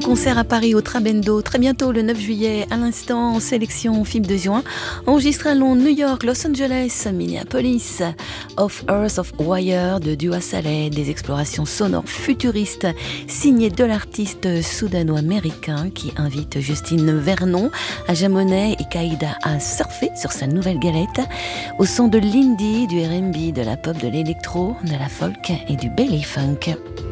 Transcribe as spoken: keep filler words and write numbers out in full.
concert à Paris au Trabendo très bientôt le neuf juillet. À l'instant, en sélection film de juin, enregistré à Londres, New York, Los Angeles, Minneapolis. Of Earth of Wire de Dua Saleh, des explorations sonores futuristes signées de l'artiste soudano-américain qui invite Justine Vernon, Aja Monet et Kaïda à surfer sur sa nouvelle galette au son de l'indie, du R and B, de la pop, de l'électro, de la folk et du belly funk.